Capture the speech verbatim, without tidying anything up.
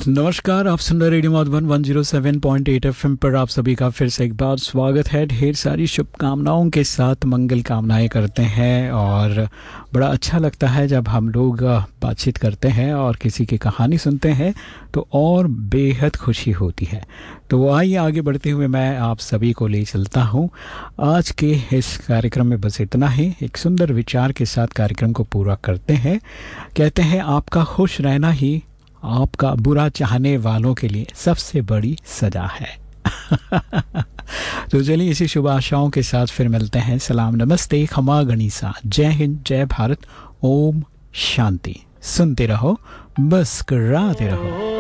नमस्कार, आप सुन रहे radio Madhuban one zero seven point eight FM पर आप सभी का फिर से एक बार स्वागत है। ढेर सारी शुभकामनाओं के साथ मंगल कामनाएं करते हैं और बड़ा अच्छा लगता है जब हम लोग बातचीत करते हैं और किसी की कहानी सुनते हैं तो और बेहद खुशी होती है। तो आइए आगे बढ़ते हुए मैं आप सभी को ले चलता हूँ आज के इस कार्यक्रम में। बस इतना ही, एक सुंदर विचार के साथ कार्यक्रम को पूरा करते हैं। कहते हैं आपका खुश रहना ही आपका बुरा चाहने वालों के लिए सबसे बड़ी सजा है। तो चलिए इसी शुभ आशाओं के साथ फिर मिलते हैं। सलाम, नमस्ते, खमा गणिसा, जय हिंद, जय भारत, ओम शांति। सुनते रहो, मुस्कुराते रहो।